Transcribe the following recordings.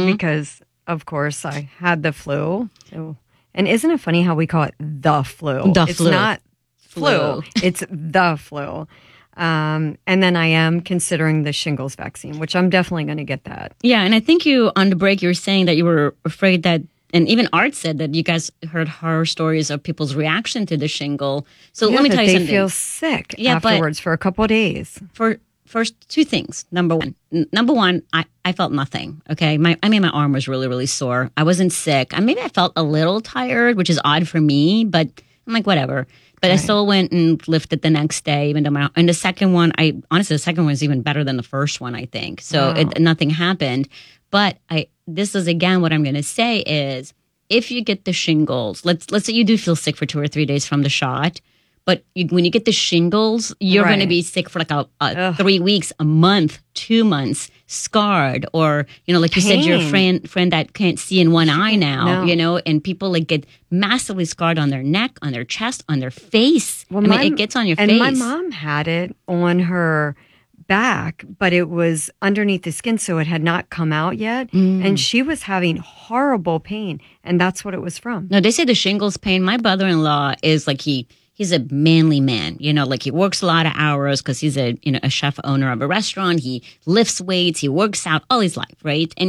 because, of course, I had the flu. So, and isn't it funny how we call it the flu? It's not flu. It's the flu. And then I am considering the shingles vaccine, which I'm definitely going to get that. Yeah, and I think on the break, you were saying that you were afraid that, and even Art said that you guys heard horror stories of people's reaction to the shingle. So let me tell you something. They feel sick afterwards for a couple of days. First, two things. Number one, I felt nothing. Okay, my arm was really, really sore. I wasn't sick. Maybe I felt a little tired, which is odd for me, but I'm like, whatever. But I still went and lifted the next day, even though and the second one, honestly, the second one is even better than the first one, I think. So nothing happened. But this is again what I'm going to say is, if you get the shingles, let's say you do feel sick for 2 or 3 days from the shot, but when you get the shingles, you're going to be sick for like 3 weeks, a month, 2 months, scarred, or like you said, your friend that can't see in one eye now, and people like get massively scarred on their neck, on their chest, on their face. Well, it gets on your face. And my mom had it on her back, but it was underneath the skin, so it had not come out yet, and she was having horrible pain, and that's what it was from. No, they say the shingles pain. My brother-in-law is like he's a manly man, like he works a lot of hours because he's a chef owner of a restaurant. He lifts weights, he works out all his life, right? And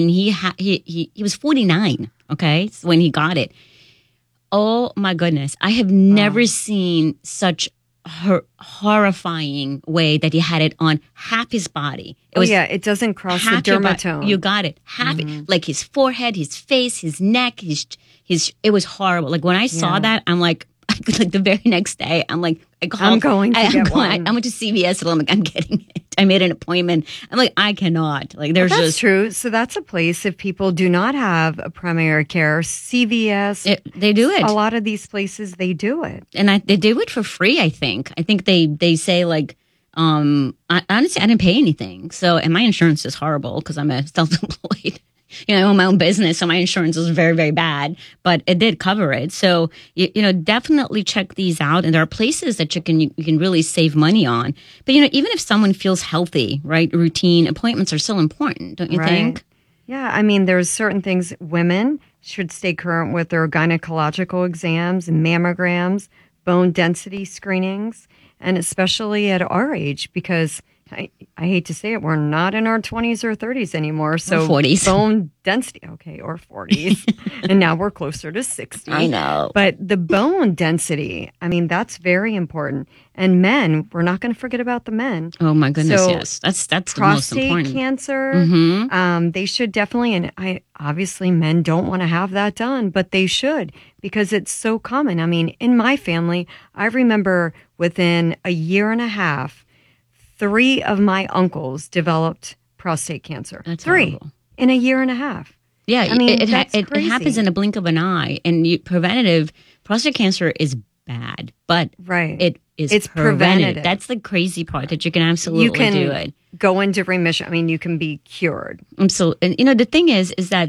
he was 49, okay, when he got it. Oh my goodness, I have never seen such horrifying way that he had it on half his body. It doesn't cross the dermatome. You got it. Half like his forehead, his face, his neck, his it was horrible. Like when I saw that, I'm like the very next day, I'm like, I'm going to get one. I went to CVS and I'm like, I'm getting it. I made an appointment. I'm like, I cannot. Like, there's that's true. So that's a place if people do not have a primary care, CVS. They do it. A lot of these places, they do it. And they do it for free, I think. I think they say like, honestly, I didn't pay anything. So, and my insurance is horrible because I'm a self-employed. I own my own business, so my insurance was very, very bad, but it did cover it. So, definitely check these out. And there are places that you can really save money on. But, even if someone feels healthy, right, routine appointments are still important, don't you think? Yeah. There's certain things women should stay current with their gynecological exams, mammograms, bone density screenings, and especially at our age, because I hate to say it, we're not in our 20s or 30s anymore. So 40s. Bone density, or 40s. And now we're closer to 60. I know. But the bone density, that's very important. And men, we're not going to forget about the men. Oh my goodness, so yes. That's the most important. Prostate cancer, they should definitely, and obviously men don't want to have that done, but they should because it's so common. In my family, I remember within a year and a half, 3 of my uncles developed prostate cancer. That's 3 horrible. In a year and a half. Yeah, it happens in a blink of an eye. And preventative prostate cancer is bad, but it's preventative. That's the crazy part, that you can absolutely do it. Go into remission. You can be cured. Absolutely. And the thing is that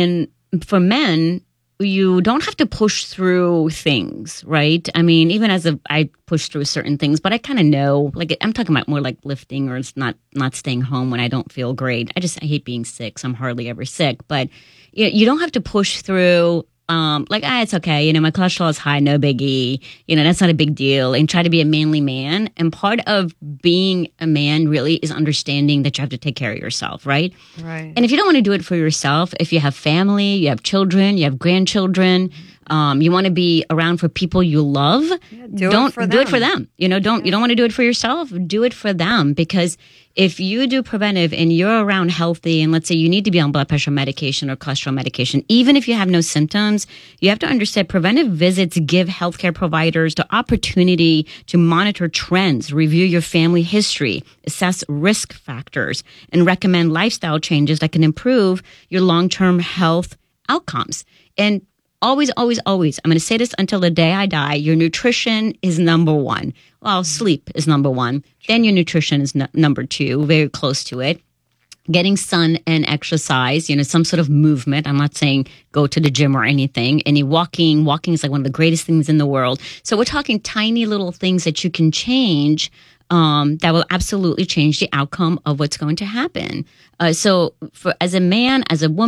for men, you don't have to push through things, right? Even I push through certain things, but I kind of know, like I'm talking about more like lifting or not staying home when I don't feel great. I hate being sick, so I'm hardly ever sick, but you don't have to push through it's okay. My cholesterol is high, no biggie. That's not a big deal. And try to be a manly man. And part of being a man really is understanding that you have to take care of yourself, right? Right. And if you don't want to do it for yourself, if you have family, you have children, you have grandchildren, you want to be around for people you love, do it for them. You don't want to do it for yourself, do it for them, because if you do preventive and you're around healthy, and let's say you need to be on blood pressure medication or cholesterol medication, even if you have no symptoms, you have to understand preventive visits give healthcare providers the opportunity to monitor trends, review your family history, assess risk factors, and recommend lifestyle changes that can improve your long-term health outcomes. And always, always, always, I'm going to say this until the day I die, your nutrition is number one. Well, sleep is number one. Then your nutrition is number 2, very close to it. Getting sun and exercise, some sort of movement. I'm not saying go to the gym or anything. Any walking. Walking is like one of the greatest things in the world. So we're talking tiny little things that you can change that will absolutely change the outcome of what's going to happen. So as a man, as a woman,